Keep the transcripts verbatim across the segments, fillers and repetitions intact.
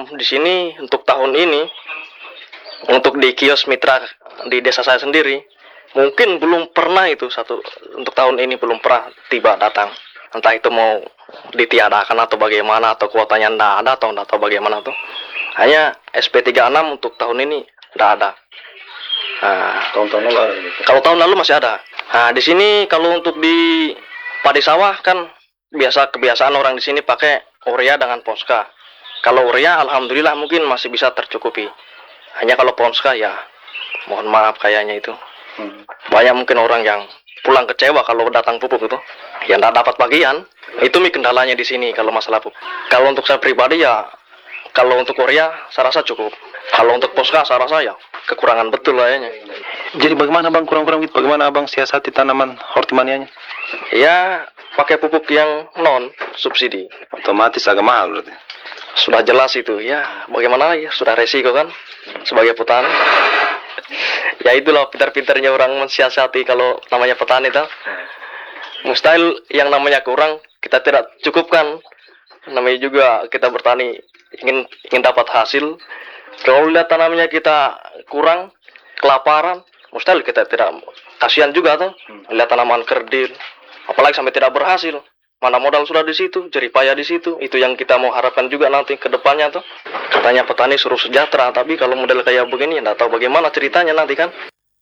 di sini untuk tahun ini, untuk di kios mitra di desa saya sendiri, mungkin belum pernah itu satu untuk tahun ini belum pernah tiba datang. Entah itu mau ditiadakan atau bagaimana, atau kuotanya ndak ada atau ndak tahu bagaimana tuh. Hanya S P tiga puluh enam untuk tahun ini ndak ada. Nah, Tahun-tahun lalu ada gitu. kalau tahun lalu masih ada. Nah, di sini kalau untuk di padi sawah kan biasa kebiasaan orang di sini pakai urea dengan Ponska. Kalau urea alhamdulillah mungkin masih bisa tercukupi. Hanya kalau Ponska ya mohon maaf kayaknya itu. Hmm. Banyak mungkin orang yang pulang kecewa kalau datang pupuk itu. Yang tidak dapat bagian. Itu nih kendalanya di sini kalau masalah pupuk. Kalau untuk saya pribadi ya, kalau untuk urea saya rasa cukup. Kalau untuk Ponska saya rasa ya kekurangan betul kayaknya. Jadi bagaimana bang kurang-kurang gitu? Bagaimana abang siasati tanaman hortimanianya? Ya pakai pupuk yang non subsidi. Otomatis agak mahal berarti. Sudah jelas itu ya, bagaimana ya, sudah resiko kan sebagai petani. Ya itulah pintar-pintarnya orang mensiasati kalau namanya petani tuh. Mustahil yang namanya kurang kita tidak cukupkan. Namanya juga kita bertani ingin ingin dapat hasil. Kalau lihat tanamannya kita kurang, kelaparan, mustahil kita tidak, kasihan juga tuh. Lihat tanaman kerdil, apalagi sampai tidak berhasil. Mana modal sudah di situ, jerih payah di situ. Itu yang kita mau harapkan juga nanti ke depannya tuh. Katanya petani suruh sejahtera, tapi kalau model kayak begini, nggak tahu bagaimana ceritanya nanti kan.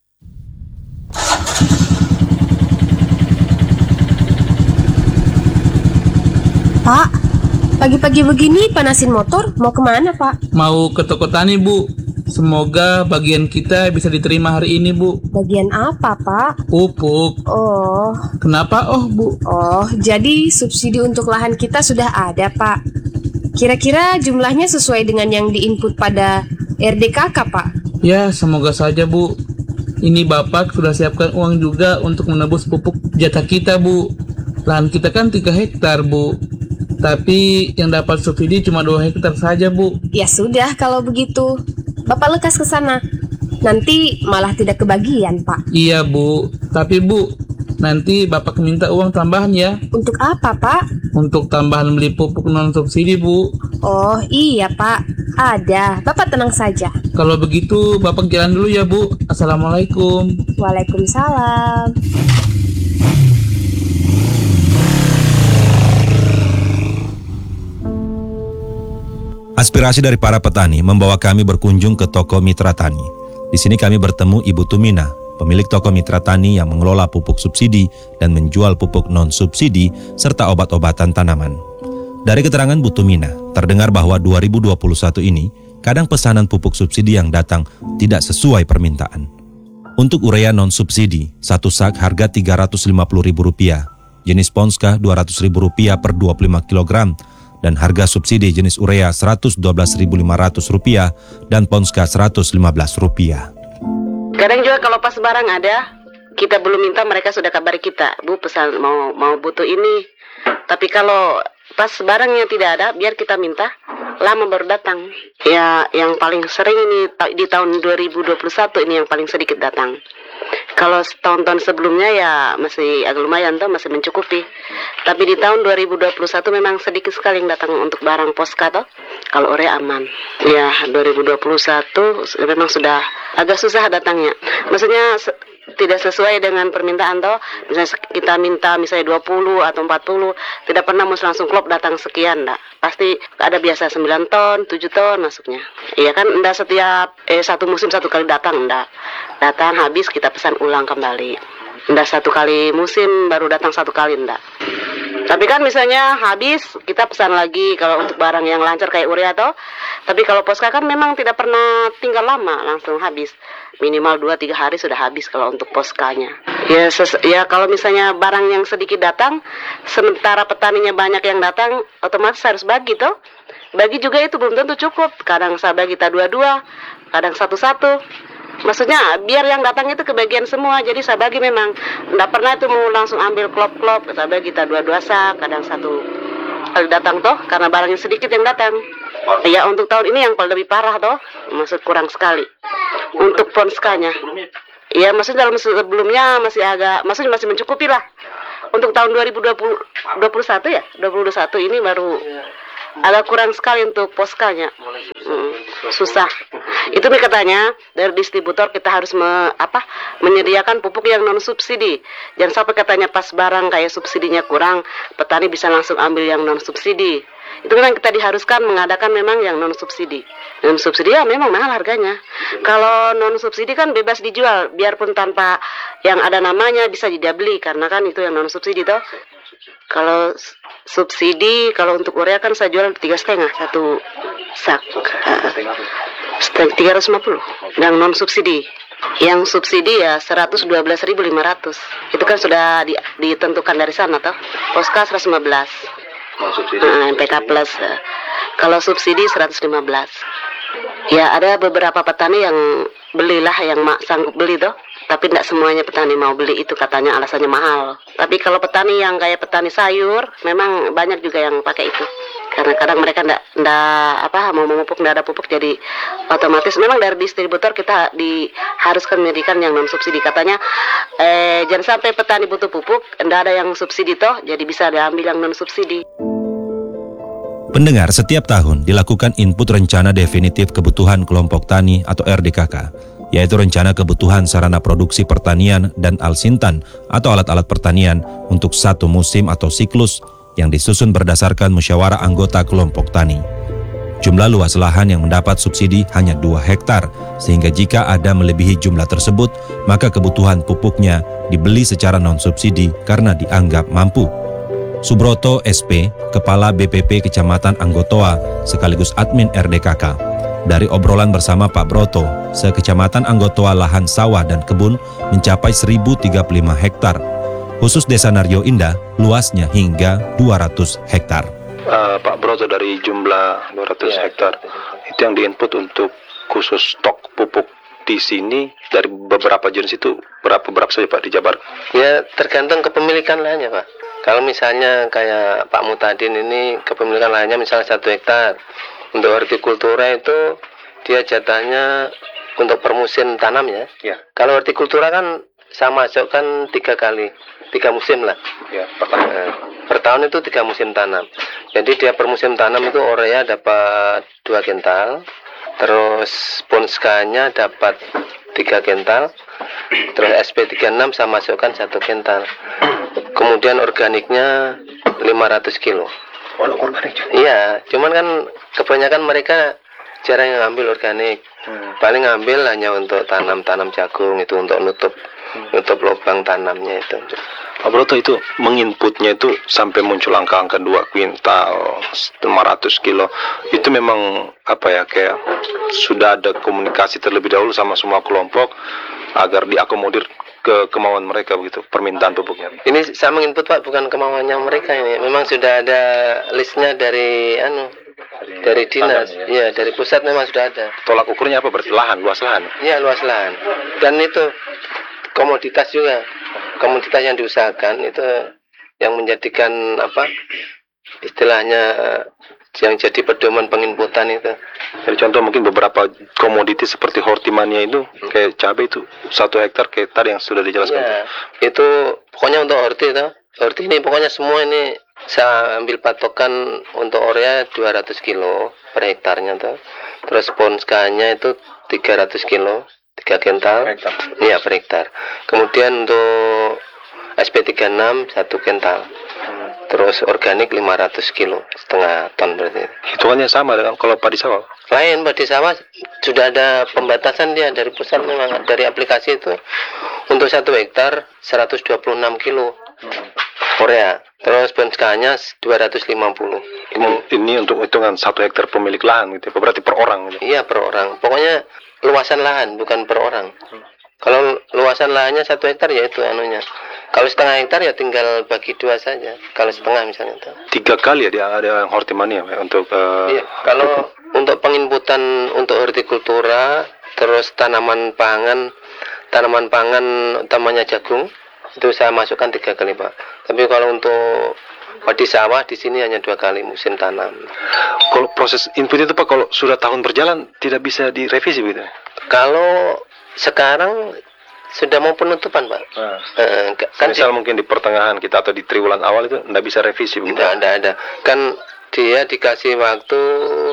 Pak, pagi-pagi begini panasin motor, mau kemana Pak? Mau ke toko tani, Bu. Semoga bagian kita bisa diterima hari ini, Bu. Bagian apa Pak? Pupuk. Oh, Kenapa, oh, Bu? oh, jadi subsidi untuk lahan kita sudah ada Pak. Kira-kira jumlahnya sesuai dengan yang diinput pada R D K K Pak? Ya, semoga saja, Bu. Ini Bapak sudah siapkan uang juga untuk menebus pupuk jatah kita, Bu. Lahan kita kan tiga hektar, Bu. Tapi yang dapat subsidi cuma dua hektar saja, Bu. Ya sudah kalau begitu, Bapak lekas ke sana. Nanti malah tidak kebagian Pak. Iya, Bu. Tapi, Bu, nanti Bapak minta uang tambahan ya. Untuk apa Pak? Untuk tambahan beli pupuk non-subsidi, Bu. Oh iya Pak, ada. Bapak tenang saja. Kalau begitu, Bapak jalan dulu ya, Bu. Assalamualaikum. Waalaikumsalam. Aspirasi dari para petani membawa kami berkunjung ke toko Mitra Tani. Di sini kami bertemu Ibu Tumina, pemilik toko Mitra Tani yang mengelola pupuk subsidi dan menjual pupuk non-subsidi serta obat-obatan tanaman. Dari keterangan Bu Tumina, terdengar bahwa dua ribu dua puluh satu ini kadang pesanan pupuk subsidi yang datang tidak sesuai permintaan. Untuk urea non-subsidi, satu sak harga tiga ratus lima puluh ribu rupiah, jenis Ponska dua ratus ribu rupiah per dua puluh lima kilogram, dan harga subsidi jenis urea seratus dua belas ribu lima ratus rupiah dan Ponska seratus lima belas rupiah. Kadang juga kalau pas barang ada, kita belum minta mereka sudah kabari kita, Bu pesan mau mau butuh ini. Tapi kalau pas barangnya tidak ada, biar kita minta, lama baru datang. Ya yang paling sering ini di tahun dua ribu dua puluh satu ini yang paling sedikit datang. Kalau tahun-tahun sebelumnya ya masih agak lumayan tuh, masih mencukupi. Tapi di tahun dua ribu dua puluh satu memang sedikit sekali yang datang untuk barang Ponska toh. Kalau urea aman. Ya dua ribu dua puluh satu memang sudah agak susah datangnya. Maksudnya se- tidak sesuai dengan permintaan toh. Misalnya kita minta misalnya dua puluh atau empat puluh, tidak pernah mus langsung klop datang sekian enggak. Pasti ada biasa sembilan ton, tujuh ton masuknya. Iya kan, enggak setiap eh satu musim satu kali datang enggak. Datang habis kita pesan ulang kembali. Enggak satu kali musim baru datang satu kali enggak. Tapi kan misalnya habis kita pesan lagi kalau untuk barang yang lancar kayak urea toh. Tapi kalau Ponska kan memang tidak pernah tinggal lama, langsung habis. Minimal dua tiga hari sudah habis kalau untuk Ponskanya. Ya, ses- ya kalau misalnya barang yang sedikit datang, sementara petaninya banyak yang datang, otomatis harus bagi toh. Bagi juga itu belum tentu cukup. Kadang saya bagi kita dua-dua, kadang satu-satu. Maksudnya biar yang datang itu kebagian semua. Jadi saya bagi memang tidak pernah itu mau langsung ambil klop-klop. Saya bagi kita dua-dua sak, kadang satu kali datang toh, karena barangnya sedikit yang datang. Ya untuk tahun ini yang paling lebih parah toh, maksud kurang sekali. Untuk Ponskanya, ya maksudnya dalam sebelumnya masih agak, maksudnya masih mencukupi lah. Untuk tahun dua ribu dua puluh satu ya, dua ribu dua puluh satu ini baru agak kurang sekali untuk Ponskanya. susah. Itu nih katanya dari distributor kita harus me, apa menyediakan pupuk yang non subsidi. Jangan sampai katanya pas barang kayak subsidinya kurang, petani bisa langsung ambil yang non subsidi. Itu memang kita diharuskan mengadakan memang yang non subsidi. Non subsidi ya memang mahal harganya. Kalau non subsidi kan bebas dijual, biarpun tanpa yang ada namanya bisa dia beli karena kan itu yang non subsidi toh. Kalau subsidi, kalau untuk urea kan saya jual tiga setengah satu sak, tiga ratus lima puluh. Yang non subsidi, yang subsidi ya seratus dua belas ribu lima ratus. Itu kan sudah di, ditentukan dari sana toh. Poska seratus lima belas. Nah, M P K plus. Kalau subsidi seratus lima belas. Ya ada beberapa petani yang belilah yang mak sanggup beli toh. Tapi tidak semuanya petani mau beli itu katanya alasannya mahal. Tapi kalau petani yang kayak petani sayur, memang banyak juga yang pakai itu. Karena kadang mereka tidak apa mau memupuk, tidak ada pupuk, jadi otomatis memang dari distributor kita diharuskan menyediakan yang non subsidi. Katanya eh, jangan sampai petani butuh pupuk, tidak ada yang subsidi toh, jadi bisa diambil yang non subsidi. Pendengar, setiap tahun dilakukan input rencana definitif kebutuhan kelompok tani atau R D K K, yaitu rencana kebutuhan sarana produksi pertanian dan alsintan atau alat-alat pertanian untuk satu musim atau siklus yang disusun berdasarkan musyawarah anggota kelompok tani. Jumlah luas lahan yang mendapat subsidi hanya dua hektar, sehingga jika ada melebihi jumlah tersebut, maka kebutuhan pupuknya dibeli secara non-subsidi karena dianggap mampu. Subroto S P, Kepala B P P Kecamatan Anggotoa, sekaligus admin R D K K. Dari obrolan bersama Pak Broto, sekecamatan Anggotoa lahan sawah dan kebun mencapai seribu tiga puluh lima hektar. Khusus Desa Naryo Indah, luasnya hingga dua ratus hektar. Uh, Pak Broto, dari jumlah dua ratus ya, hektar, itu yang diinput untuk khusus stok pupuk di sini dari beberapa jenis itu berapa berapa saja Pak dijabar? Ya tergantung kepemilikan lahannya Pak. Kalau misalnya kayak Pak Mutadin ini kepemilikan lahannya misalnya satu hektar. Untuk hortikultura itu dia jatahnya untuk per musim tanam ya. Ya. Kalau hortikultura kan saya masukkan tiga kali, tiga musim lah. Ya, per tahun. Nah, per tahun itu tiga musim tanam. Jadi dia per musim tanam itu urea dapat dua kental, terus ponskanya dapat tiga kental, terus S P tiga puluh enam saya masukkan satu kental. Kemudian organiknya lima ratus kilo. Oh, organik juga? Iya, cuman kan kebanyakan mereka jarang yang ngambil organik. Hmm. Paling ngambil hanya untuk tanam-tanam jagung, itu untuk nutup hmm. nutup lubang tanamnya itu. Pak Broto, itu menginputnya itu sampai muncul angka-angka dua kuintal, lima ratus kilo. Itu memang apa ya, kayak sudah ada komunikasi terlebih dahulu sama semua kelompok agar diakomodir ke kemauan mereka begitu, permintaan pupuknya. Ini saya menginput Pak, bukan kemauannya mereka ini. Memang sudah ada listnya dari anu dari dinas, ya. Ya dari pusat memang sudah ada. Tolak ukurnya apa berarti? Lahan, luas lahan? Iya, luas lahan. Dan itu komoditas juga, komoditas yang diusahakan itu yang menjadikan apa istilahnya yang jadi pedoman penginputan itu. Jadi contoh mungkin beberapa komoditi seperti hortimania itu hmm. kayak cabai itu satu hektar kayak tadi yang sudah dijelaskan. Ya, itu pokoknya untuk horti itu, horti ini pokoknya semua ini saya ambil patokan untuk urea dua ratus kilo per hektarnya tuh. Terus ponskanya itu tiga ratus kilo, tiga kental. Iya per hektar. Kemudian untuk S P tiga puluh enam satu kental. Terus organik lima ratus kilo, setengah ton berarti. Hitungannya sama dengan kalau padi sawah? Lain, padi sawah sudah ada pembatasan dia dari pusat memang, dari aplikasi itu. Untuk satu hektar seratus dua puluh enam kilo urea. Terus ponskanya dua ratus lima puluh. Ini, ini untuk hitungan satu hektar pemilik lahan gitu, berarti per orang gitu? Iya per orang, pokoknya luasan lahan bukan per orang. Kalau luasan lahannya satu hektar ya itu anunya. Kalau setengah hektar ya tinggal bagi dua saja. Kalau setengah misalnya itu. Tiga kali ya dia ada hortimania ya, untuk. Uh, iya. Kalau untuk penginputan untuk hortikultura, terus tanaman pangan, tanaman pangan utamanya jagung, itu saya masukkan tiga kali Pak. Tapi kalau untuk padi sawah di sini hanya dua kali musim tanam. Kalau proses input itu Pak, kalau sudah tahun berjalan tidak bisa direvisi gitu? Kalau sekarang sudah mau penutupan Pak. Nah, eh, kan misal di, mungkin di pertengahan kita atau di triwulan awal itu tidak bisa revisi begitu? Tidak ada, ada. Kan dia dikasih waktu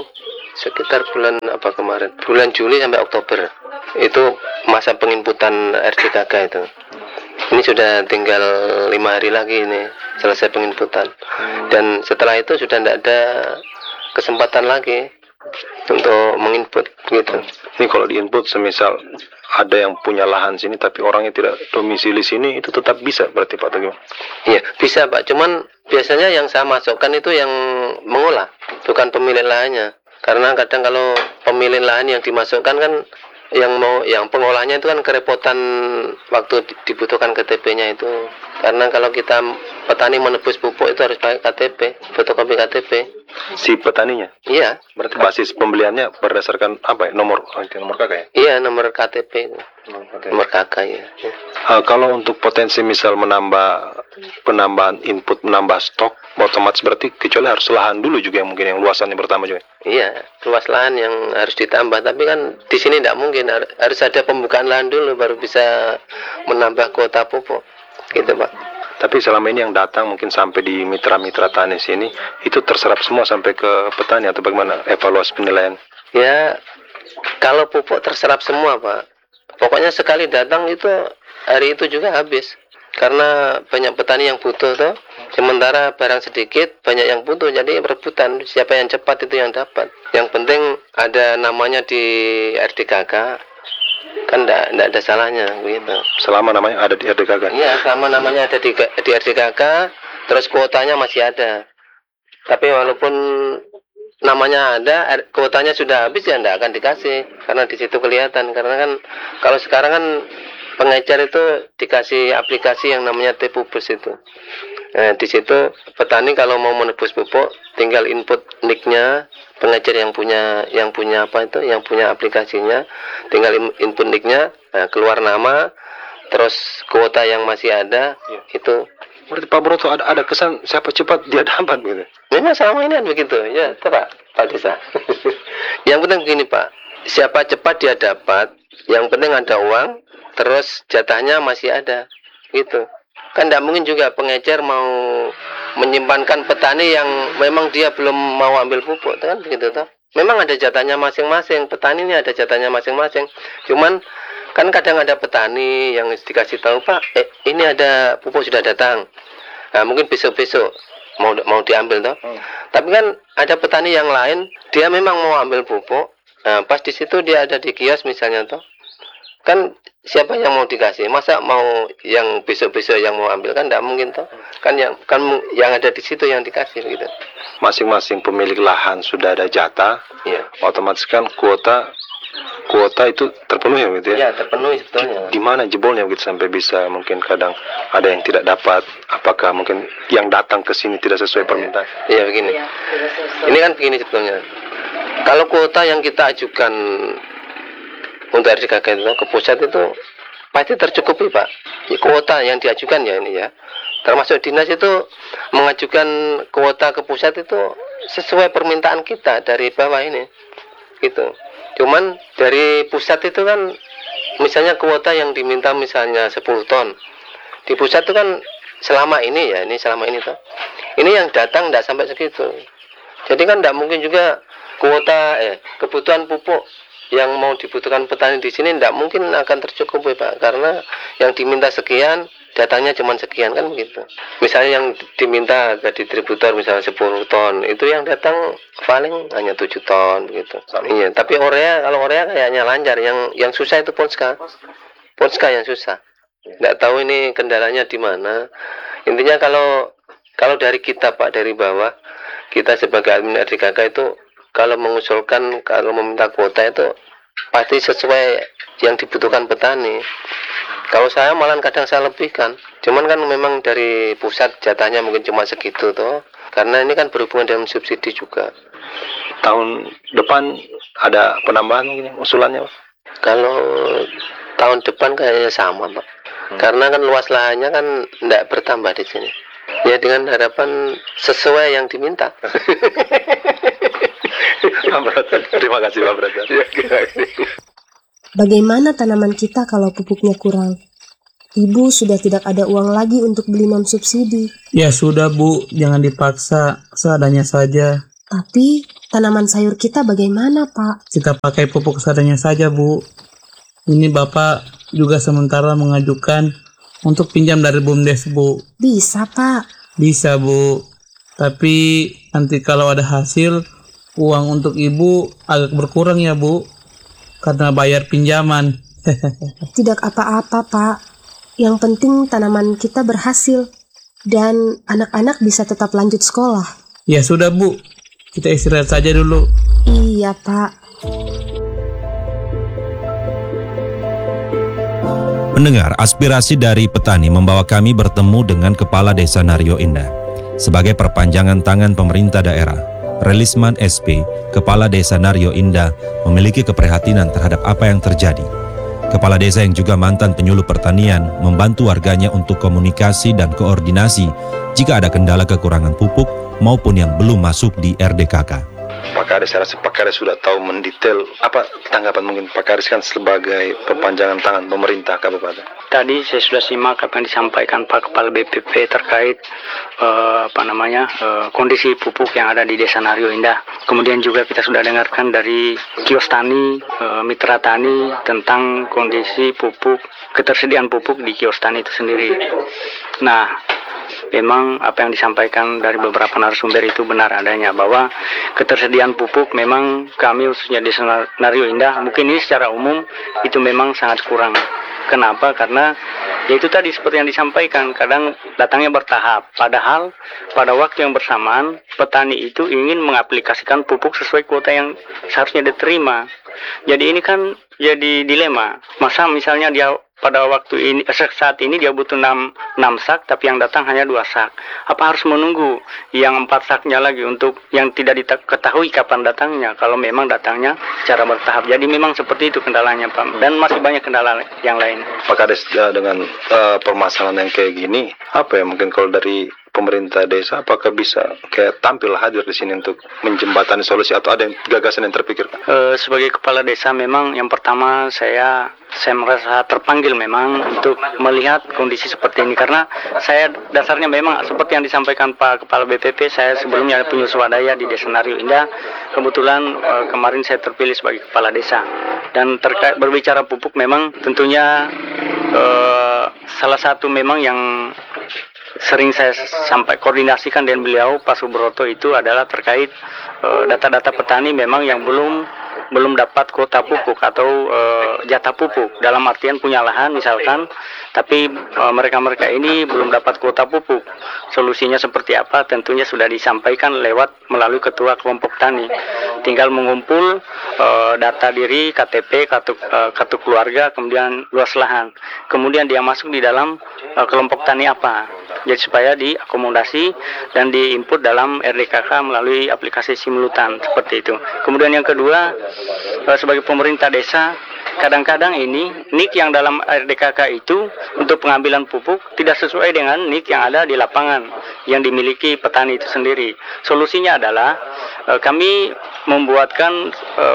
sekitar bulan apa kemarin? Bulan Juli sampai Oktober. Itu masa penginputan R D K K itu. Ini sudah tinggal lima hari lagi ini selesai penginputan. Dan setelah itu sudah tidak ada kesempatan lagi untuk menginput gitu. Ini kalau diinput semisal ada yang punya lahan sini tapi orangnya tidak domisili sini, itu tetap bisa berarti Pak Teguh? Iya bisa Pak, cuman biasanya yang saya masukkan itu yang mengolah, bukan pemilik lahannya. Karena kadang kalau pemilik lahan yang dimasukkan kan yang mau yang pengolahnya itu kan kerepotan waktu dibutuhkan K T P-nya itu. Karena kalau kita petani menebus pupuk itu harus pakai K T P, fotokopi K T P. Si petaninya? Iya. Berarti basis pembeliannya berdasarkan apa ya? Nomor nomor K K ya? Iya, nomor K T P itu. Nomor K K ya. Uh, kalau untuk potensi misal menambah penambahan input, menambah stok, otomatis berarti kecuali harus lahan dulu juga yang mungkin yang luasannya pertama juga. Iya, luas lahan yang harus ditambah. Tapi kan di sini tidak mungkin, harus ada pembukaan lahan dulu baru bisa menambah kuota pupuk. Gitu Pak. Tapi selama ini yang datang mungkin sampai di mitra-mitra tani sini itu terserap semua sampai ke petani atau bagaimana evaluasi penilaian? Ya, kalau pupuk terserap semua Pak. Pokoknya sekali datang itu hari itu juga habis. Karena banyak petani yang butuh tuh. Sementara barang sedikit, banyak yang butuh. Jadi rebutan, siapa yang cepat itu yang dapat. Yang penting ada namanya di R D K K. Kan enggak ada salahnya gitu. Selama namanya ada di R D K K? Iya, selama namanya ada di, di R D K K, terus kuotanya masih ada. Tapi walaupun namanya ada, kuotanya sudah habis ya enggak akan dikasih. Karena di situ kelihatan. Karena kan kalau sekarang kan pengecer itu dikasih aplikasi yang namanya T-Pupus itu. Nah, di situ petani kalau mau menebus pupuk tinggal input nicknya, pengecer yang punya yang punya apa itu, yang punya aplikasinya, tinggal input nicknya, nah, keluar nama, terus kuota yang masih ada ya. Itu. Berarti Pak Broto ada ada kesan siapa cepat dia dapat gitu. Memang selama ini kan begitu, ya, Pak Pak Desa. Yang penting begini Pak, siapa cepat dia dapat, yang penting ada uang, terus jatahnya masih ada, gitu. Kan tidak mungkin juga pengecer mau menyimpankan petani yang memang dia belum mau ambil pupuk, kan begitu toh. Memang ada jatahnya masing-masing, petani ini ada jatahnya masing-masing. Cuman kan kadang ada petani yang dikasih tahu Pak, eh, ini ada pupuk sudah datang. Nah, mungkin besok-besok mau mau diambil toh. Hmm. Tapi kan ada petani yang lain, dia memang mau ambil pupuk. Nah, pas di situ dia ada di kios misalnya toh. Kan siapa yang mau dikasih? Masa mau yang besok-besok yang mau ambil, kan tidak mungkin toh. Kan yang kan yang ada di situ yang dikasih gitu. Masing-masing pemilik lahan sudah ada jatah. Iya. Otomatis kan kuota kuota itu terpenuhi gitu ya. Iya, terpenuhi sebetulnya. Di mana jebolnya begitu sampai bisa mungkin kadang ada yang tidak dapat, apakah mungkin yang datang ke sini tidak sesuai permintaan? Iya, begini. Ini kan begini sebetulnya. Kalau kuota yang kita ajukan untuk R D K K itu ke pusat itu pasti tercukupi Pak. Kuota yang diajukan ya ini ya. Termasuk dinas itu mengajukan kuota ke pusat itu sesuai permintaan kita dari bawah ini. Gitu. Cuman dari pusat itu kan misalnya kuota yang diminta misalnya sepuluh ton. Di pusat itu kan selama ini ya, ini selama ini tuh. Ini yang datang tidak sampai segitu. Jadi kan tidak mungkin juga kuota eh kebutuhan pupuk yang mau dibutuhkan petani di sini tidak mungkin akan tercukupi Pak, karena yang diminta sekian, datanya cuma sekian kan begitu. Misalnya yang diminta ke distributor misalnya sepuluh ton, itu yang datang paling hanya tujuh ton begitu. Iya, tapi urea kalau urea kayaknya lancar, yang yang susah itu Ponska. Ponska yang susah. Tidak tahu ini kendalanya di mana. Intinya kalau kalau dari kita Pak, dari bawah, kita sebagai admin R D K K itu kalau mengusulkan, kalau meminta kuota itu pasti sesuai yang dibutuhkan petani. Kalau saya malah kadang saya lebihkan. Cuman kan memang dari pusat jatahnya mungkin cuma segitu toh. Karena ini kan berhubungan dengan subsidi juga. Tahun depan ada penambahan mungkin usulannya Pak? Kalau tahun depan kayaknya sama Pak. Hmm. Karena kan luas lahannya kan tidak bertambah di sini. Ya dengan harapan sesuai yang diminta. Terima kasih Pak Brata. Bagaimana tanaman kita kalau pupuknya kurang? Ibu sudah tidak ada uang lagi untuk beli non subsidi. Ya sudah Bu, jangan dipaksa, seadanya saja. Tapi tanaman sayur kita bagaimana, Pak? Kita pakai pupuk seadanya saja, Bu. Ini Bapak juga sementara mengajukan untuk pinjam dari BUMDes, Bu. Bisa, Pak. Bisa, Bu. Tapi nanti kalau ada hasil, uang untuk Ibu agak berkurang ya, Bu. Karena bayar pinjaman. Tidak apa-apa, Pak. Yang penting tanaman kita berhasil. Dan anak-anak bisa tetap lanjut sekolah. Ya sudah, Bu. Kita istirahat saja dulu. Iya, Pak. Mendengar aspirasi dari petani membawa kami bertemu dengan Kepala Desa Naryo Indah. Sebagai perpanjangan tangan pemerintah daerah, Relisman S P, Kepala Desa Naryo Indah, memiliki keprihatinan terhadap apa yang terjadi. Kepala desa yang juga mantan penyuluh pertanian membantu warganya untuk komunikasi dan koordinasi jika ada kendala kekurangan pupuk maupun yang belum masuk di R D K K. Pak Kades, saya rasa Pak Kades sudah tahu mendetail apa tanggapan mungkin Pak Kades kan sebagai perpanjangan tangan pemerintah kabupaten. Tadi saya sudah simak apa yang disampaikan Pak Kepala B P P terkait uh, apa namanya uh, kondisi pupuk yang ada di Desa Naryo Indah. Kemudian juga kita sudah dengarkan dari kios tani, uh, mitra tani tentang kondisi pupuk, ketersediaan pupuk di kios tani itu sendiri. Nah, memang apa yang disampaikan dari beberapa narasumber itu benar adanya, bahwa ketersediaan pupuk memang kami khususnya di Naryo Indah, mungkin ini secara umum itu memang sangat kurang. Kenapa? Karena ya itu tadi seperti yang disampaikan, kadang datangnya bertahap. Padahal pada waktu yang bersamaan petani itu ingin mengaplikasikan pupuk sesuai kuota yang seharusnya diterima. Jadi ini kan jadi dilema. Masa misalnya dia pada waktu ini saat ini dia butuh enam sak tapi yang datang hanya dua sak. Apa harus menunggu yang empat saknya lagi untuk yang tidak diketahui kapan datangnya kalau memang datangnya secara bertahap. Jadi memang seperti itu kendalanya, Pak. Dan masih banyak kendala yang lain. Pak Kades, dengan uh, permasalahan yang kayak gini, apa ya mungkin kalau dari pemerintah desa apakah bisa kayak tampil hadir di sini untuk menjembatani solusi atau ada yang, gagasan yang terpikir? Uh, sebagai kepala desa memang yang pertama saya saya merasa terpanggil memang untuk melihat kondisi seperti ini, karena saya dasarnya memang seperti yang disampaikan Pak Kepala B P P, saya sebelumnya penyuluh swadaya di Desa Naryo Indah. Kebetulan uh, kemarin saya terpilih sebagai kepala desa, dan terkait berbicara pupuk memang tentunya uh, salah satu memang yang sering saya sampai koordinasikan dengan beliau Pak Subroto itu adalah terkait uh, data-data petani memang yang belum belum dapat kuota pupuk atau uh, jatah pupuk, dalam artian punya lahan misalkan, tapi uh, mereka-mereka ini belum dapat kuota pupuk. Solusinya seperti apa? Tentunya sudah disampaikan lewat melalui ketua kelompok tani. Tinggal mengumpul uh, data diri, K T P, kartu, uh, kartu keluarga, kemudian luas lahan. Kemudian dia masuk di dalam uh, kelompok tani apa. Jadi supaya diakomodasi dan diinput dalam R D K K melalui aplikasi simultan seperti itu. Kemudian yang kedua, sebagai pemerintah desa, kadang-kadang ini N I K yang dalam R D K K itu untuk pengambilan pupuk tidak sesuai dengan N I K yang ada di lapangan yang dimiliki petani itu sendiri. Solusinya adalah kami membuatkan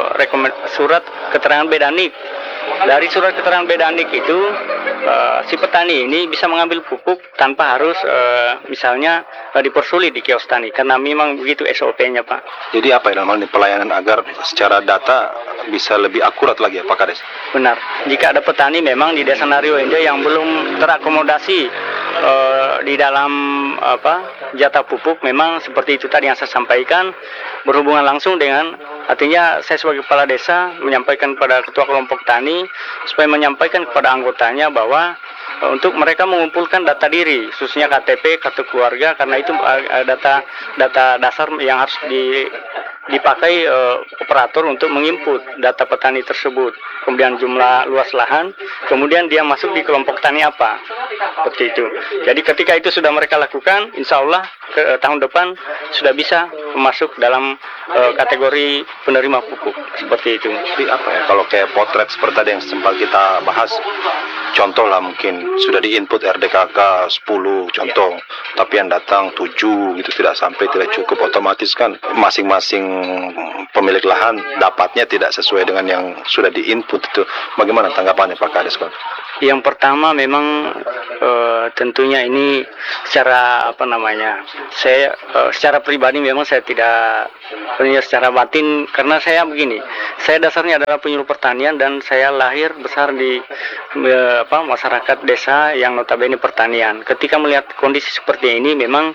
surat keterangan beda N I K. Dari surat keterangan beda N I K itu uh, si petani ini bisa mengambil pupuk tanpa harus uh, misalnya uh, dipersulit di kios tani, karena memang begitu S O P-nya, Pak. Jadi apa ya dalam hal ini pelayanan agar secara data bisa lebih akurat lagi ya Pak Kades? Benar. Jika ada petani memang di Desa Naryo Indah yang belum terakomodasi uh, di dalam apa jatah pupuk, memang seperti itu tadi yang saya sampaikan, berhubungan langsung dengan, artinya saya sebagai kepala desa menyampaikan kepada ketua kelompok tani supaya menyampaikan kepada anggotanya bahwa uh, untuk mereka mengumpulkan data diri, khususnya K T P, kartu keluarga, karena itu uh, data data dasar yang harus di dipakai uh, operator untuk menginput data petani tersebut, kemudian jumlah luas lahan, kemudian dia masuk di kelompok tani apa, seperti itu. Jadi ketika itu sudah mereka lakukan, insya Allah ke uh, tahun depan sudah bisa masuk dalam uh, kategori penerima pupuk, seperti itu. Jadi apa ya kalau kayak potret seperti tadi yang sempat kita bahas, contoh lah mungkin sudah diinput R D K K sepuluh contoh, tapi yang datang tujuh gitu, tidak sampai, tidak cukup, otomatis kan masing-masing pemilik lahan dapatnya tidak sesuai dengan yang sudah diinput itu. Bagaimana tanggapannya Pak Kades? Yang pertama memang uh, tentunya ini secara apa namanya, saya uh, secara pribadi memang saya tidak punya secara batin, karena saya begini, saya dasarnya adalah penyuluh pertanian dan saya lahir besar di uh, apa masyarakat desa yang notabene pertanian. Ketika melihat kondisi seperti ini memang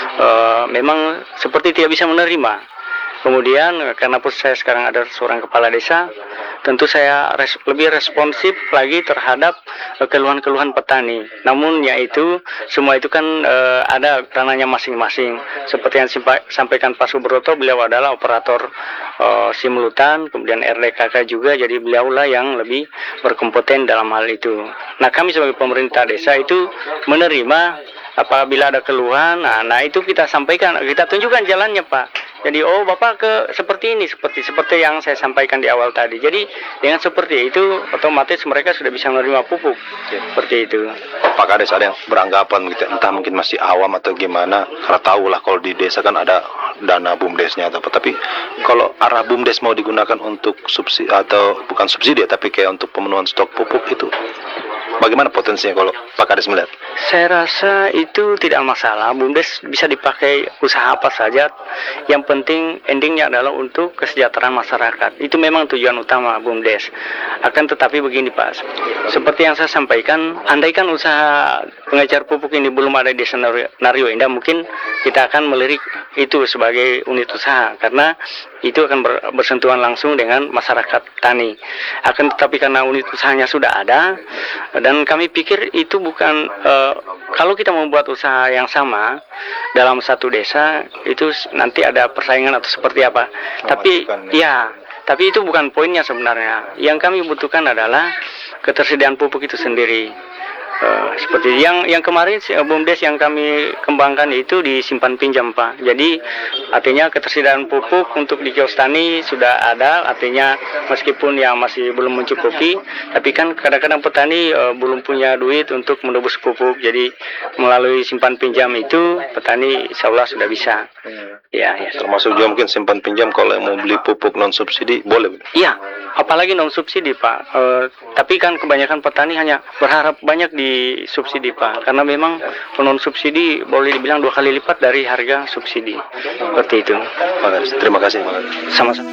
uh, memang seperti tidak bisa menerima. Kemudian karena pun saya sekarang ada seorang kepala desa, tentu saya res, lebih responsif lagi terhadap uh, keluhan-keluhan petani. Namun yaitu semua itu kan uh, ada ranahnya masing-masing. Seperti yang simpa, sampaikan Pak Subroto, beliau adalah operator uh, simultan, kemudian R D K K juga, jadi beliaulah yang lebih berkompeten dalam hal itu. Nah, kami sebagai pemerintah desa itu menerima apabila ada keluhan. Nah, nah itu kita sampaikan, kita tunjukkan jalannya, Pak. Jadi oh Bapak ke seperti ini, seperti seperti yang saya sampaikan di awal tadi. Jadi dengan seperti itu otomatis mereka sudah bisa menerima pupuk. Seperti itu. Pak Kades ada yang beranggapan gitu, entah mungkin masih awam atau gimana, karena tahu lah kalau di desa kan ada dana BUMDesnya atau apa. Tapi kalau arah BUMDes mau digunakan untuk subsidi atau bukan subsidi ya, tapi kayak untuk pemenuhan stok pupuk itu, bagaimana potensinya kalau Pak Kades melihat? Saya rasa itu tidak masalah. BUMDes bisa dipakai usaha apa saja. Yang penting endingnya adalah untuk kesejahteraan masyarakat. Itu memang tujuan utama BUMDes. Akan tetapi begini Pak, seperti yang saya sampaikan, andaikan usaha pengecar pupuk ini belum ada di desa Nario Indah, mungkin kita akan melirik itu sebagai unit usaha, karena itu akan bersentuhan langsung dengan masyarakat tani. Akan tetapi karena unit usahanya sudah ada, dan kami pikir itu bukan uh, kalau kita membuat usaha yang sama dalam satu desa, itu nanti ada persaingan atau seperti apa. Tapi ya, tapi itu bukan poinnya sebenarnya. Yang kami butuhkan adalah ketersediaan pupuk itu sendiri. Uh, seperti yang yang kemarin BUMDes yang kami kembangkan itu disimpan pinjam Pak. Jadi artinya ketersediaan pupuk untuk di kios tani sudah ada, artinya meskipun yang masih belum mencukupi, tapi kan kadang-kadang petani uh, belum punya duit untuk menebus pupuk. Jadi melalui simpan pinjam itu petani insya Allah sudah bisa. Ya, ya. Termasuk juga mungkin simpan pinjam kalau yang mau beli pupuk non subsidi boleh. Iya, apalagi non subsidi Pak. Uh, tapi kan kebanyakan petani hanya berharap banyak di subsidi Pak, karena memang non subsidi boleh dibilang dua kali lipat dari harga subsidi. Seperti itu. Terima kasih. Sama-sama.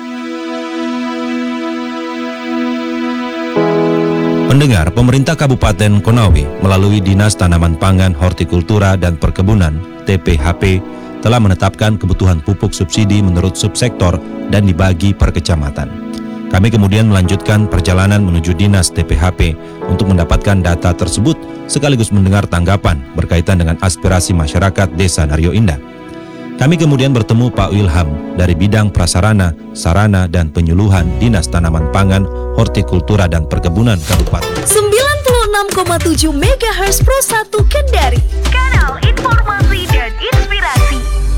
Pendengar, pemerintah Kabupaten Konawe melalui Dinas Tanaman Pangan, Hortikultura dan Perkebunan T P H P telah menetapkan kebutuhan pupuk subsidi menurut subsektor dan dibagi per kecamatan. Kami kemudian melanjutkan perjalanan menuju Dinas T P H P untuk mendapatkan data tersebut sekaligus mendengar tanggapan berkaitan dengan aspirasi masyarakat Desa Nario Indah. Kami kemudian bertemu Pak Wilham dari bidang prasarana, sarana dan penyuluhan Dinas Tanaman Pangan, Hortikultura dan Perkebunan Kabupaten. sembilan puluh enam koma tujuh megahertz Pro satu Kendari. Kanal informasi dan inspirasi.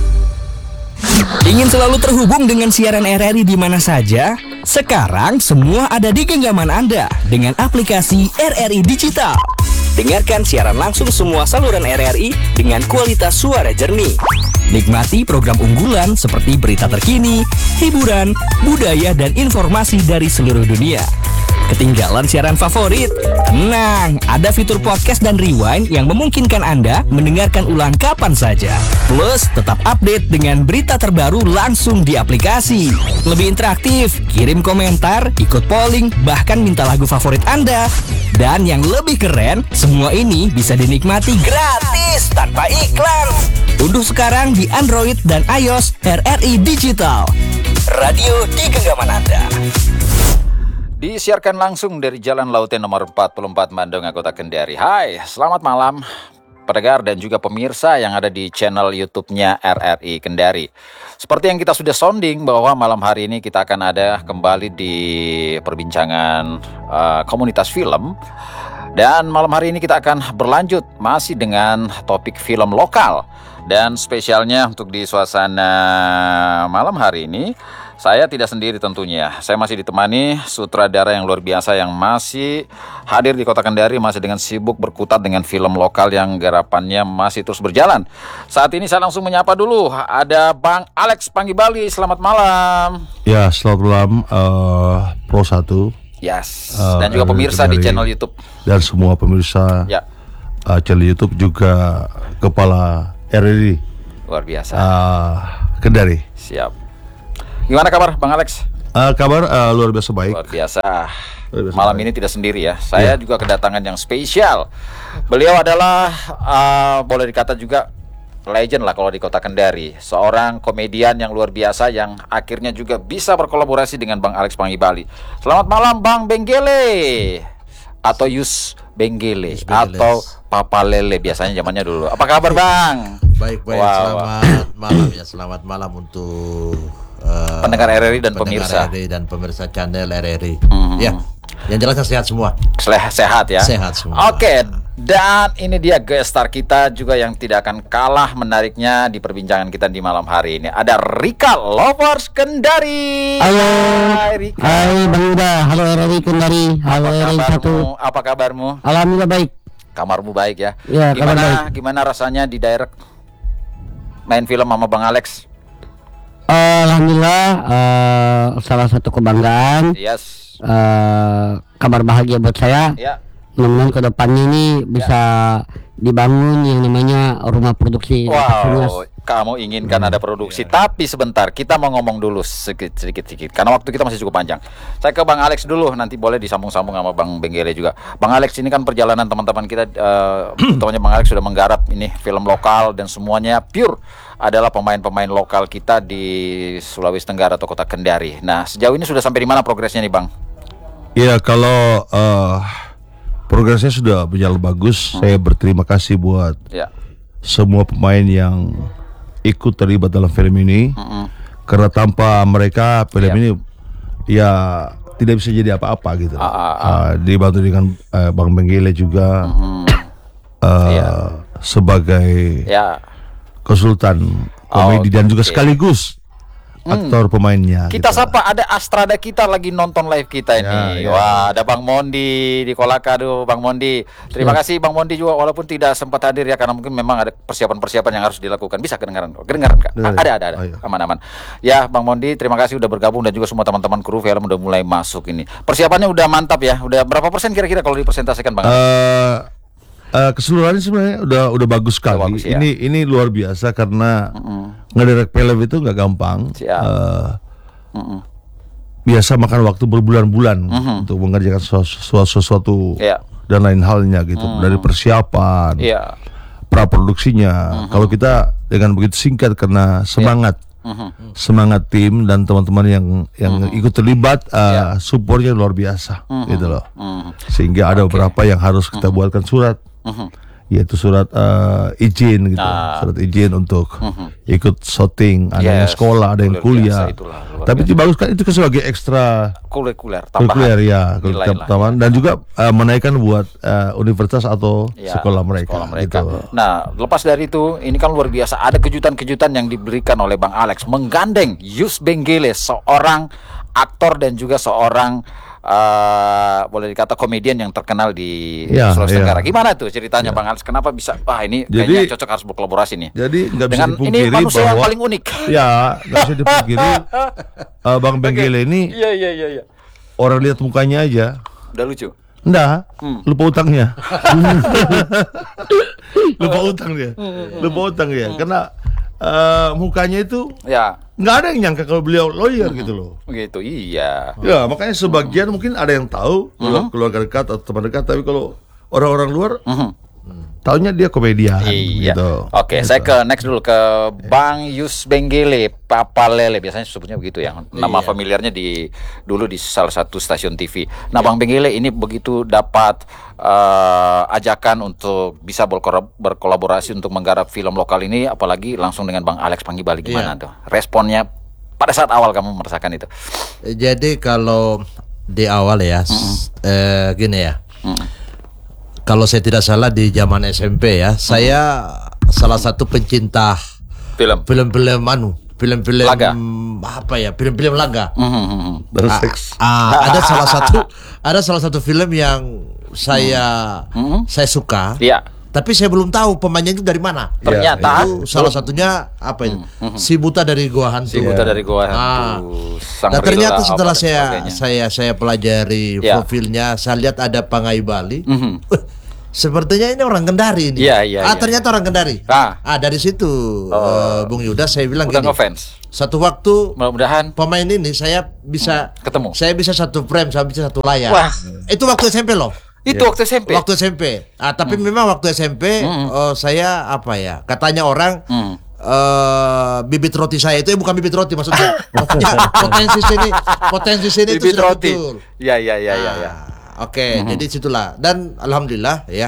Ingin selalu terhubung dengan siaran R R I di mana saja? Sekarang semua ada di genggaman Anda dengan aplikasi R R I Digital. Dengarkan siaran langsung semua saluran R R I dengan kualitas suara jernih. Nikmati program unggulan seperti berita terkini, hiburan, budaya, dan informasi dari seluruh dunia. Ketinggalan siaran favorit? Tenang, ada fitur podcast dan rewind yang memungkinkan Anda mendengarkan ulang kapan saja. Plus, tetap update dengan berita terbaru langsung di aplikasi. Lebih interaktif, kirim komentar, ikut polling, bahkan minta lagu favorit Anda. Dan yang lebih keren, semua ini bisa dinikmati gratis tanpa iklan. Unduh sekarang di Android dan iOS R R I Digital. Radio di genggaman Anda. Disiarkan langsung dari Jalan Lauten nomor empat puluh empat Mandonga, Kota Kendari. Hai, selamat malam pendengar dan juga pemirsa yang ada di channel YouTube-nya R R I Kendari. Seperti yang kita sudah sounding bahwa malam hari ini kita akan ada kembali di perbincangan uh, komunitas film. Dan malam hari ini kita akan berlanjut masih dengan topik film lokal. Dan spesialnya untuk di suasana malam hari ini, saya tidak sendiri tentunya. Saya masih ditemani sutradara yang luar biasa yang masih hadir di Kota Kendari, masih dengan sibuk berkutat dengan film lokal yang garapannya masih terus berjalan. Saat ini saya langsung menyapa dulu, ada Bang Alex Panggibali. Selamat malam. Ya, selamat malam uh, Pro satu. Yes. Dan uh, juga pemirsa di channel YouTube. Dan semua pemirsa. Ya. uh, channel YouTube juga kepala R R I Luar biasa. uh, Kendari. Siap. Gimana kabar Bang Alex? Uh, kabar uh, luar biasa baik. Luar biasa. Luar biasa Malam baik. ini tidak sendiri ya. Saya juga kedatangan yang spesial. Beliau adalah uh, boleh dikata juga legend lah kalau di Kota Kendari. Seorang komedian yang luar biasa yang akhirnya juga bisa berkolaborasi dengan Bang Alex Panggibali. Selamat malam Bang Benggele atau Yus Benggele atau Papa Lele biasanya zamannya dulu. Apa kabar Bang? Baik baik. Wow. Selamat malam ya. Selamat malam untuk uh, pendengar R R I dan pendengar pemirsa. R R I dan pemirsa channel R R I. Mm-hmm. Ya. Yang jelasnya sehat semua. Sehat ya. Sehat semua. Oke, dan ini dia guest star kita juga yang tidak akan kalah menariknya di perbincangan kita di malam hari ini. Ada Rika Lovers Kendari. Halo. Hai Rika. Hai Bang Yuda. Halo R R I Kendari. Halo R R I satu. Apa kabarmu? Alhamdulillah baik. Kamarmu baik ya. Ya, kabar gimana baik. gimana rasanya di direct main film sama Bang Alex? Alhamdulillah uh, salah satu kebanggaan. Yes. Uh, kabar bahagia buat saya. Ya. Mudah-mudahan ke depannya ini bisa dibangun yang namanya rumah produksi. Wow, kamu inginkan ada produksi. Tapi sebentar, kita mau ngomong dulu sedikit-sedikit karena waktu kita masih cukup panjang. Saya ke Bang Alex dulu, nanti boleh disambung-sambung sama Bang Benggele juga. Bang Alex, ini kan perjalanan teman-teman kita, uh, temannya Bang Alex sudah menggarap ini film lokal dan semuanya pure adalah pemain-pemain lokal kita di Sulawesi Tenggara atau Kota Kendari. Nah, sejauh ini sudah sampai di mana progresnya nih Bang? Ya kalau uh, progresnya sudah berjalan bagus. hmm. Saya berterima kasih buat ya. semua pemain yang ikut terlibat dalam film ini. Mm-hmm. Karena tanpa mereka film ya. ini ya tidak bisa jadi apa-apa gitu. Ah, ah, ah. Uh, dibantu dengan uh, Bang Benggele juga mm-hmm. uh, ya. sebagai ya. konsultan komedi oh, dan juga okay. sekaligus aktor hmm. pemainnya. Kita gitu. sapa, ada Astrada kita lagi nonton live kita ini. Ya, ya. Wah, ada Bang Mondi di Kolaka. Aduh, Bang Mondi. Terima ya. kasih Bang Mondi juga walaupun tidak sempat hadir ya karena mungkin memang ada persiapan-persiapan yang harus dilakukan. Bisa kedengaran? Kedengaran Kak? Ya, Ada, ada, ada. oh, ya. Aman-aman. Ya, Bang Mondi, terima kasih udah bergabung dan juga semua teman-teman kru film udah mulai masuk ini. Persiapannya udah mantap ya. Udah berapa persen kira-kira kalau dipresentasikan Bang? Uh, uh, keseluruhannya sebenarnya udah udah bagus sekali. Udah bagus, ya? Ini ini luar biasa karena Mm-mm. ngedirect film itu nggak gampang. Uh, Mm-mm. biasa makan waktu berbulan-bulan Mm-hmm. untuk mengerjakan sesuatu, sesuatu yeah. dan lain halnya gitu. Mm. Dari persiapan, yeah. praproduksinya. Mm-hmm. Kalau kita dengan begitu singkat karena semangat. Yeah. Mm-hmm. Semangat tim dan teman-teman yang yang Mm-hmm. ikut terlibat uh, Yeah. supportnya luar biasa. Mm-hmm. Gitu loh. Mm-hmm. Sehingga ada Okay. beberapa yang harus kita Mm-hmm. buatkan surat. Mm-hmm. Yaitu surat uh, izin gitu, Ah. surat izin untuk Mhm. ikut syuting, ada yang Yes, sekolah, ada yang luar kuliah. biasa itulah, luar Tapi itu bagus kan, itu kan sebagai ekstra Kurikuler, kurikuler tambahan. ya, Nilai lah. tambahan dan juga uh, menaikkan buat uh, universitas atau Ya, sekolah mereka. sekolah mereka. Gitu. Nah, lepas dari itu, ini kan luar biasa. Ada kejutan-kejutan yang diberikan oleh Bang Alex menggandeng Yus Benggele, seorang aktor dan juga seorang uh, boleh dikata komedian yang terkenal di Ya, Sulawesi ya. Tenggara. Gimana tuh ceritanya Bang Alex? Kenapa bisa? Wah, ini Jadi- kayaknya cocok harus berkolaborasi nih. Jadi nggak bisa Dengan ini dipungkiri manusia yang bahwa paling unik. ya nggak bisa dipungkiri uh, Bang Benggele ini Iya, iya, iya, iya. orang lihat mukanya aja, Udah lucu. enggak, Hmm. lupa utangnya. lupa utang dia, lupa utang dia, karena uh, mukanya itu Ya, nggak ada yang nyangka kalau beliau lawyer gitu loh. gitu. Iya. Ya makanya sebagian mungkin ada yang tahu Mhm. keluarga dekat atau teman dekat, tapi kalau orang-orang luar Mhm. taunya dia komedian. Iya. Gitu. Oke, saya ke next dulu ke Bang Yus Benggele, Papa Lele, biasanya sebutnya begitu ya. Nama Iya. familiarnya di dulu di salah satu stasiun T V. Nah, Bang Benggele ini begitu dapat eh, ajakan untuk bisa berkora- berkolaborasi untuk menggarap film lokal ini, apalagi langsung dengan Bang Alex Panggibali, gimana Iya. tuh? Responnya pada saat awal kamu merasakan itu? Jadi kalau di awal ya, s- eh, gini ya. Kalau saya tidak salah di zaman S M P ya, saya salah satu pencinta Film. film-film anu, film-film Laga. apa ya, film-film laga. Dan Ah, seks. ah, ada salah satu, ada salah satu film yang saya saya suka. Iya. Tapi saya belum tahu pemainnya itu dari mana. Ternyata itu salah satunya apa itu? Si Buta dari Gua Hantu. Si Buta dari Gua Hantu, Ah. Sang Nah, ternyata Rila, setelah apa dan saya sebagainya. saya saya pelajari Ya. profilnya, saya lihat ada Pangai Bali. Mhm. sepertinya ini orang Kendari ini. Iya, iya, Ah, iya. ternyata orang Kendari. Ah, Ah, dari situ eh, Bung Yuda saya bilang udah gini. ngefans. Satu waktu Mudah-mudahan pemain ini saya bisa ketemu. Saya bisa satu frame, saya bisa satu layar. Wah. Itu waktu S M P loh. Itu waktu S M P. Waktu S M P. Ah, tapi memang waktu S M P eh, saya apa ya? Katanya orang eh bibit roti saya itu eh, bukan bibit roti maksudnya. Ya, potensi sini, potensi sini itu Bibit sudah roti. betul. Iya, iya, iya, iya, ya. Oke, jadi situlah. Dan alhamdulillah ya.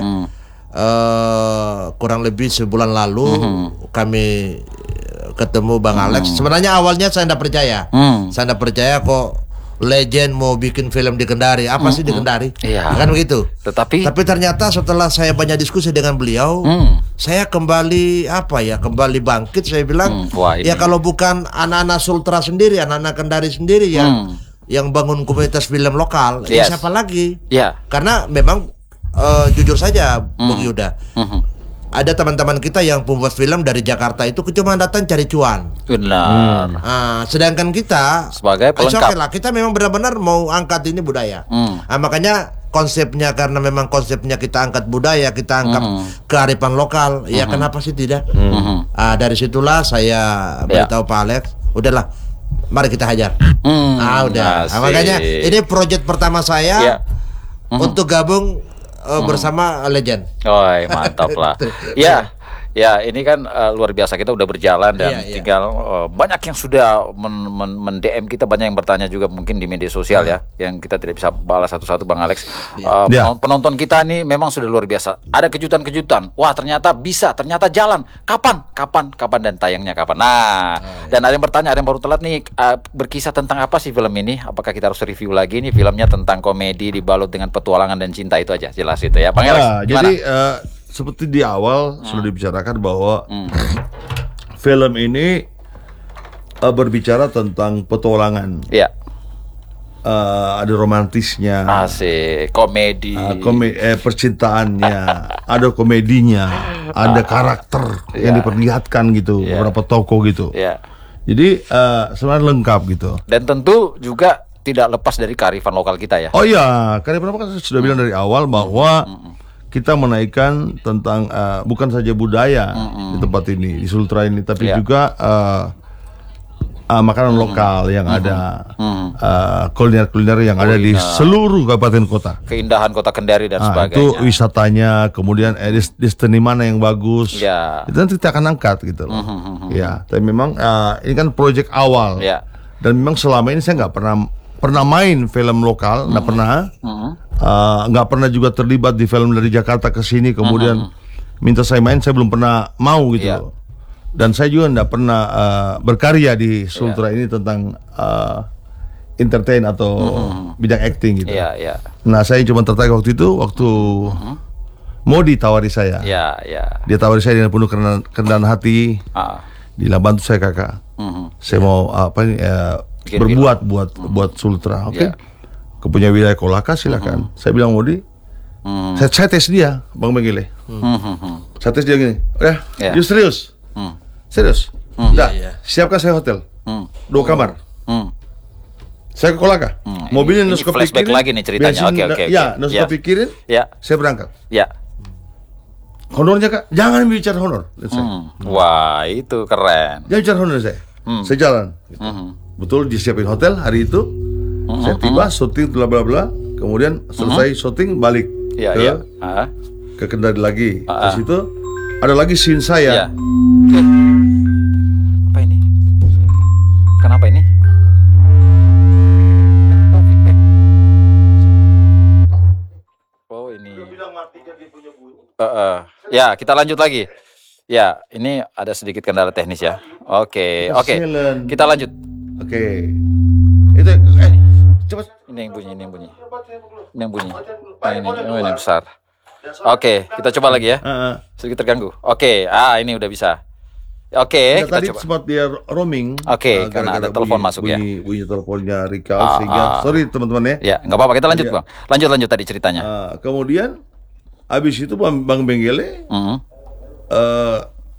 eh, kurang lebih sebulan lalu kami ketemu Bang Alex. Sebenarnya awalnya saya tidak percaya. Saya tidak percaya kok legend mau bikin film di Kendari. Apa sih di Kendari? Iya. Kan begitu. Tetapi Tapi ternyata setelah saya banyak diskusi dengan beliau, saya kembali apa ya? Kembali bangkit. Saya bilang, Wah, ini. ya kalau bukan anak-anak Sultra sendiri, anak-anak Kendari sendiri yang yang bangun komunitas film lokal, ya Yes. siapa lagi? ya. Karena memang eh, jujur saja, Bung Yuda, ada teman-teman kita yang pembuat film dari Jakarta itu cuma datang cari cuan. Benar. Ah, sedangkan kita Sebagai ah, it's pelengkap. okay lah, kita memang benar-benar mau angkat ini budaya. Hmm. Ah, makanya konsepnya karena memang konsepnya kita angkat budaya, kita angkat kearifan lokal, ya kenapa sih tidak? Ah, dari situlah saya beritahu Pak Alex, udahlah, mari kita hajar. Hmm, Ah, udah. Ah, asik. makanya ini proyek pertama saya Ya. untuk gabung eh, bersama Legend. Oi, mantap lah. Ya, ya ini kan eh, luar biasa, kita udah berjalan dan Iya, iya. tinggal eh, banyak yang sudah men, men, men D M kita, banyak yang bertanya juga mungkin di media sosial ya, yang kita tidak bisa balas satu-satu Bang Alex. Eh, Iya. penon- Penonton kita nih memang sudah luar biasa. Ada kejutan-kejutan. Wah, ternyata bisa, ternyata jalan. Kapan? Kapan? Kapan dan tayangnya kapan? Nah, dan ada yang bertanya, ada yang baru telat nih, eh, berkisah tentang apa sih film ini? Apakah kita harus review lagi nih? Filmnya tentang komedi dibalut dengan petualangan dan cinta, itu aja jelas itu ya. Bang Alex, Ya, gimana? jadi eh, seperti di awal sudah dibicarakan bahwa film ini eh, berbicara tentang petualangan. Iya. Eh, ada romantisnya, Asik, komedi. eh, kome- eh, percintaannya, ada komedinya, ada karakter yang diperlihatkan gitu, beberapa tokoh gitu. Ya. Jadi eh, sebenarnya lengkap gitu. Dan tentu juga tidak lepas dari kearifan lokal kita ya. Oh iya, karena berapa kan saya sudah bilang dari awal bahwa kita menaikkan tentang eh, bukan saja budaya di tempat ini, di Sultra ini, tapi Iya. juga eh, eh, makanan lokal yang ada, eh, kuliner-kuliner yang ada di Kuliner. seluruh kabupaten kota. Keindahan kota Kendari dan Ah, sebagainya. itu wisatanya, kemudian eh, des- destinasi mana yang bagus, Ya. itu nanti kita akan angkat gitu loh. Ya, tapi memang eh, ini kan proyek awal, Ya. dan memang selama ini saya nggak pernah pernah main film lokal, nggak pernah, Eh, nggak pernah juga terlibat di film dari Jakarta ke sini, kemudian minta saya main, saya belum pernah mau gitu Ya. loh. Dan saya juga nggak pernah eh, berkarya di Sultra ini tentang eh, entertain atau bidang acting gitu. Iya, iya. Nah, saya cuma tertarik waktu itu waktu mau ditawari saya. Ya, ya. Dia tawari saya dengan penuh kerendahan, kerendahan hati. Ah. Dia bantu saya kakak. Mhm. Saya mau apa ini eh, Bikin berbuat buat buat Sultra. Oke. Ya. Kepunya wilayah Kolaka silakan. Saya bilang Modi. Mhm. Saya, saya tes dia, Bang Bengile. Mhm. Saya tes dia gini. Ya, Ya. you serius? Hmm. Serius? Hmm. Dah, Iya, iya. siapkan saya hotel. Hmm. Dua kamar. Hmm. Saya ke Kolaka. Hmm, Mobilnya ini- nus ini flashback lagi nih ceritanya. bensin, Oke, oke, oke. Ya, nus Ya. pikirin. Ya. Saya berangkat. Ya. Honornya kak, jangan bicara honor. Saya. Hmm. Wah, itu keren. Jangan bicara honor saya. Hmm. Saya jalan. Mhm. Betul disiapin hotel hari itu. Saya tiba, syuting bla bla bla. Kemudian selesai syuting balik Iya, ke iya. Ah. ke Kendari lagi. Ah, Terus ah. itu ada lagi scene saya. Ya. Eh. Apa ini? Kenapa ini? Oh, ini. Eh, eh. Ya, kita lanjut lagi. Ya, ini ada sedikit kendala teknis ya. Oke, oke. Excellent. Kita lanjut. Oke. Itu eh cepat. Ini yang bunyi, ini yang bunyi. Ini yang bunyi. Oh, ini, oh, ini besar. Oke, kita coba lagi ya. Sedikit terganggu. Oke, ah ini udah bisa. Oke, Nah, kita tadi coba. sempat dia roaming. Oke, uh, karena ada gara-gara telepon bunyi- masuk ya. bunyi, Bunyi teleponnya Rika Ah, sehingga ah. sorry teman-teman ya. Ya, nggak apa-apa, kita lanjut, Iya. Bang. Lanjut lanjut tadi ceritanya. Uh, kemudian habis itu Bang, Bang Benggele Mhm. uh,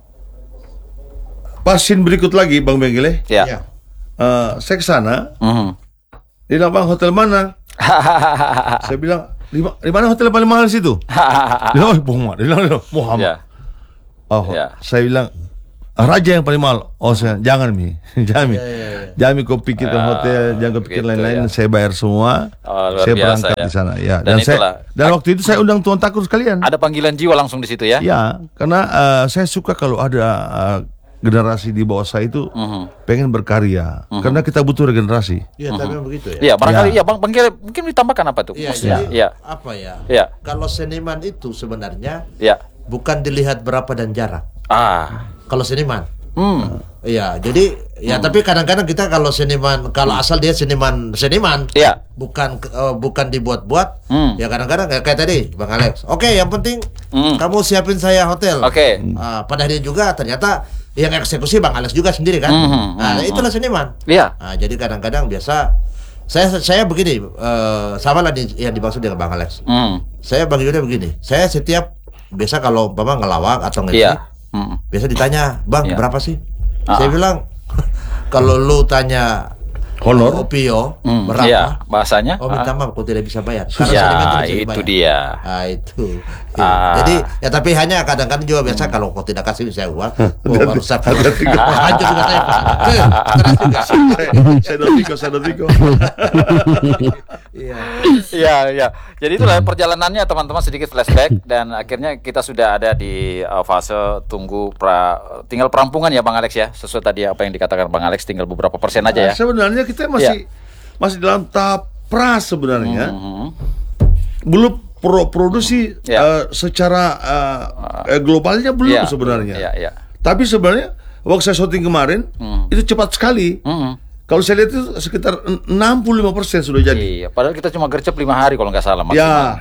pasin berikut lagi Bang Benggele. Ya. Uh, saya ke sana. Mhm. Dia bilang, Bang, hotel mana? Saya bilang, di, ma- di mana hotel paling mahal di situ? Dia bilang, oh, Muhammad. Dia bilang, Muhammad. Ya. Oh, Ya. saya bilang, Raja yang paling mahal. Oh, saya jangan mi, jangan mi, jangan mi kau pikirkan Ah, hotel, jangan kau pikir gitu, lain-lain. ya. Saya bayar semua. Oh, luar saya biasa, berangkat ya. di sana. Ya. Dan Dan, saya, itulah. dan waktu itu saya undang tuan takur sekalian. Ada panggilan jiwa langsung di situ ya? Ya, karena uh, saya suka kalau ada uh, generasi di bawah saya itu Mhm. pengen berkarya. Mhm. Karena kita butuh regenerasi. Iya, tapi memang begitu ya. Iya, barangkali ya, Bang, Bang Gere, mungkin ditambahkan apa tuh? Iya, Maksudnya, jadi iya. apa ya? Iya. Kalau seniman itu sebenarnya Iya. bukan dilihat berapa dan jarak. Ah. Kalau seniman. Hmm. Iya, jadi ya tapi kadang-kadang kita kalau seniman kalau asal dia seniman seniman, Iya. bukan eh, bukan dibuat-buat, Hmm. ya kadang-kadang kayak, kayak tadi Bang Alex. Oke, yang penting Hmm. kamu siapin saya hotel. Oke. Ah, pada dia juga ternyata yang eksekusi Bang Alex juga sendiri kan. Hmm, Nah, hmm, itulah hmm. seniman. Iya. Nah, jadi kadang-kadang biasa saya saya begini, eh, sama lah di- yang dimaksud dengan Bang Alex. Hmm. Saya bagi Yuda begini, saya setiap biasa kalau umpama ngelawak atau nge Iya. Hmm. biasa ditanya, Bang Iya. berapa sih? Ah. Saya bilang kalau lu tanya honor Opio Hmm, berapa? iya, bahasanya? Oh minta Ah. maaf aku tidak bisa bayar. Ya, seniman tidak bisa itu dibayar. dia. Ah, itu. Iya. Ah. Jadi ya tapi hanya kadang-kadang juga biasa kalau kau tidak kasih saya uang, oh rusak. Hati-hati. Wah, hancur juga saya. Eh, keras juga. Saya Dotiko, saya Dotiko. Iya. Iya, iya. Jadi itulah perjalanannya teman-teman, sedikit flashback dan akhirnya kita sudah ada di uh, fase tunggu pra, tinggal perampungan ya Bang Alex ya. Sesuai tadi apa yang dikatakan Bang Alex, tinggal beberapa persen aja ya. Nah, sebenarnya kita masih masih dalam tahap pra sebenarnya. Mhm. Belum pro produksi Ya. uh, secara uh, uh, globalnya belum Iya, sebenarnya. Iya, iya. Tapi sebenarnya waktu saya syuting kemarin Hmm. itu cepat sekali. Mhm. Kalau saya lihat itu sekitar enam puluh lima persen sudah jadi. Iya, padahal kita cuma gercep lima hari kalau nggak salah maksimal. Ya,